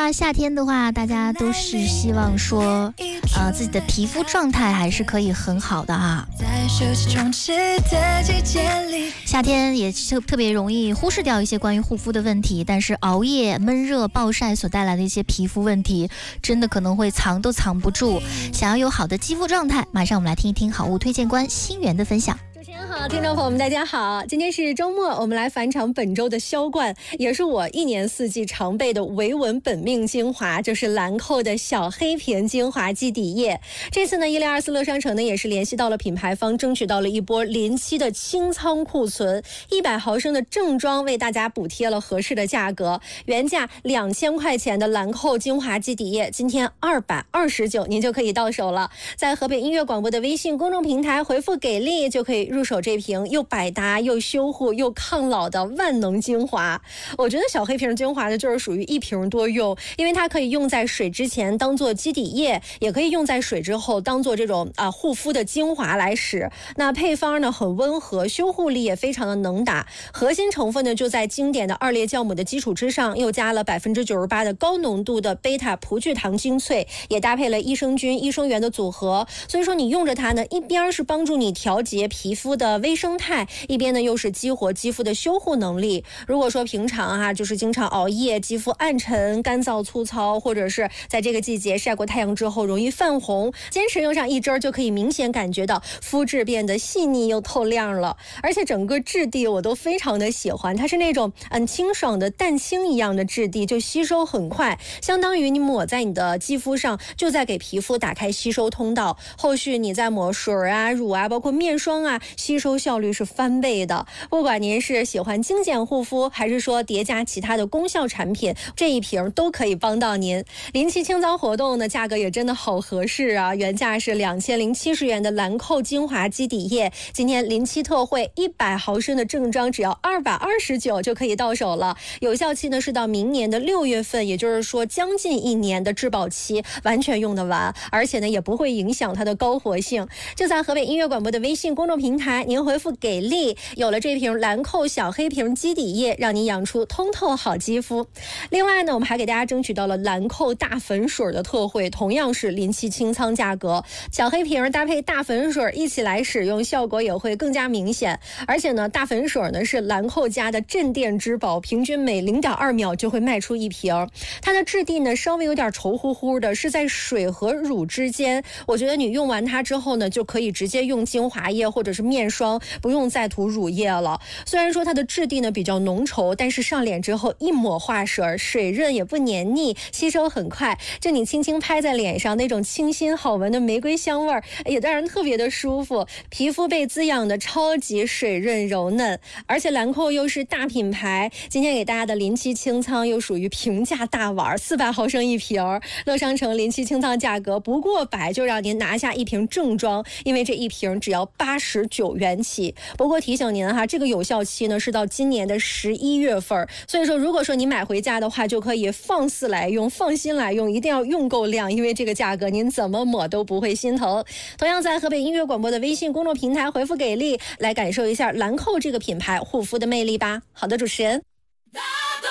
啦，夏天的话，大家都是希望说，自己的皮肤状态还是可以很好的哈。夏天也特别容易忽视掉一些关于护肤的问题，但是熬夜、闷热、暴晒所带来的一些皮肤问题，真的可能会藏都藏不住。想要有好的肌肤状态，马上我们来听一听好物推荐官心源的分享。 主持人好，听众朋友们大家好，今天是周末，我们来返场本周的销冠，也是我一年四季常备的维稳本命精华，就是兰蔻的小黑瓶精华基底液。这次呢，1024乐商城呢也是联系到了品牌方，争取到了一波临期的清仓库存，100毫升的正装为大家补贴了合适的价格，原价2000块钱的兰蔻精华基底液，今天229您就可以到手了。在河北音乐广播的微信公众平台回复给力，就可以入手这瓶又百搭又修护又抗老的万能精华。我觉得小黑瓶精华呢就是属于一瓶多用，因为它可以用在水之前当做基底液，也可以用在水之后当做这种护肤的精华来使。那配方呢很温和，修护力也非常的能打，核心成分呢就在经典的2列酵母的基础之上，又加了98%的高浓度的贝塔葡聚糖精粹，也搭配了益生菌、益生元的组合。所以说你用着它呢，一边是帮助你调节皮肤的微生态，一边呢又是激活肌肤的修护能力。如果说平常就是经常熬夜，肌肤暗沉、干燥、粗糙，或者是在这个季节晒过太阳之后容易泛红，坚持用上一针就可以明显感觉到肤质变得细腻又透亮了。而且整个质地我都非常的喜欢，它是那种清爽的蛋清一样的质地，就吸收很快，相当于你抹在你的肌肤上，就在给皮肤打开吸收通道，后续你再抹水乳包括面霜吸收效率是翻倍的。不管您是喜欢精简护肤，还是说叠加其他的功效产品，这一瓶都可以帮到您。临期清仓活动呢，价格也真的好合适啊！原价是2070元的兰蔻精华基底液，今天临期特惠，100毫升的正装只要229就可以到手了。有效期呢是到明年的6月份，也就是说将近1年的质保期，完全用得完，而且呢也不会影响它的高活性。就在河北音乐广播的微信公众平台，您回复给力，有了这瓶兰蔻小黑瓶基底液，让你养出通透好肌肤。另外呢，我们还给大家争取到了兰蔻大粉水的特惠，同样是临期清仓价格，小黑瓶搭配大粉水一起来使用，效果也会更加明显。而且呢，大粉水呢是兰蔻家的镇店之宝，平均每0.2秒就会卖出一瓶。它的质地呢稍微有点稠乎乎的，是在水和乳之间。我觉得你用完它之后呢，就可以直接用精华液或者是面霜，不用再涂乳液了。虽然说它的质地呢比较浓稠，但是上脸之后一抹化水，水润也不黏腻，吸收很快。就你轻轻拍在脸上，那种清新好闻的玫瑰香味也让人特别的舒服，皮肤被滋养的超级水润柔嫩。而且兰蔻又是大品牌，今天给大家的临期清仓又属于平价大碗，400毫升一瓶，乐商城临期清仓价格不过100就让您拿下一瓶正装，因为这一瓶只要89元起。不过提醒您这个有效期呢是到今年的11月份，所以说如果说你买回家的话，就可以放肆来用，放心来用，一定要用够量，因为这个价格您怎么抹都不会心疼。同样在河北音乐广播的微信公众平台回复给力，来感受一下兰蔻这个品牌护肤的魅力吧。好的，主持人。